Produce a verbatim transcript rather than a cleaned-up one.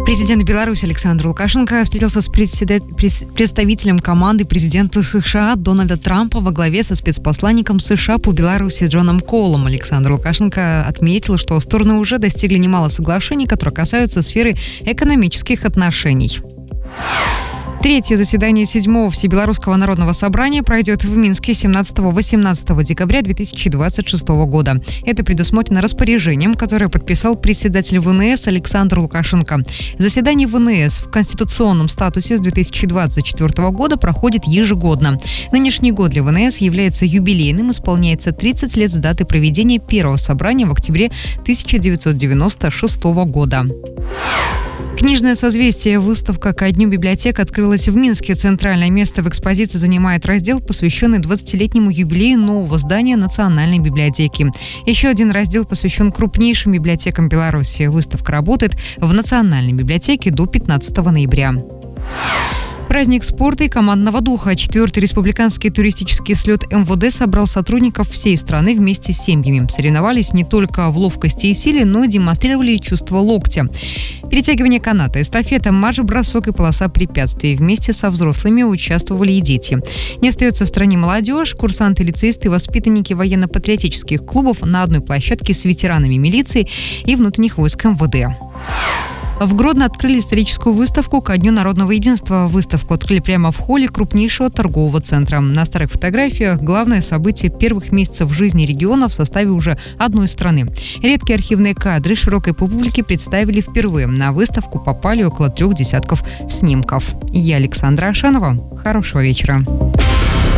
Президент Беларуси Александр Лукашенко встретился с председа- прес- представителем команды президента США Дональда Трампа во главе со спецпосланником США по Беларуси Джоном Коулом. Александр Лукашенко отметил, что стороны уже достигли немало соглашений, которые касаются сферы экономических отношений. Третье заседание седьмого Всебелорусского народного собрания пройдет в Минске семнадцатого-восемнадцатого декабря две тысячи двадцать шестого года. Это предусмотрено распоряжением, которое подписал председатель ВНС Александр Лукашенко. Заседание ВНС в конституционном статусе с две тысячи двадцать четвёртого года проходит ежегодно. Нынешний год для ВНС является юбилейным, исполняется тридцать лет с даты проведения первого собрания в октябре тысяча девятьсот девяносто шестого года. Книжное созвездие. Выставка «Ко дню библиотек» открылась в Минске. Центральное место в экспозиции занимает раздел, посвященный двадцатилетнему юбилею нового здания Национальной библиотеки. Еще один раздел посвящен крупнейшим библиотекам Беларуси. Выставка работает в Национальной библиотеке до пятнадцатого ноября. Праздник спорта и командного духа. Четвертый республиканский туристический слет эм вэ дэ собрал сотрудников всей страны вместе с семьями. Соревновались не только в ловкости и силе, но и демонстрировали чувство локтя. Перетягивание каната, эстафета, марш-бросок и полоса препятствий. Вместе со взрослыми участвовали и дети. Не остается в стране молодежь. Курсанты, лицеисты, воспитанники военно-патриотических клубов на одной площадке с ветеранами милиции и внутренних войск эм вэ дэ. В Гродно открыли историческую выставку «Ко дню народного единства». Выставку открыли прямо в холле крупнейшего торгового центра. На старых фотографиях главное событие первых месяцев жизни региона в составе уже одной страны. Редкие архивные кадры широкой публике представили впервые. На выставку попали около трех десятков снимков. Я Александра Ашанова. Хорошего вечера.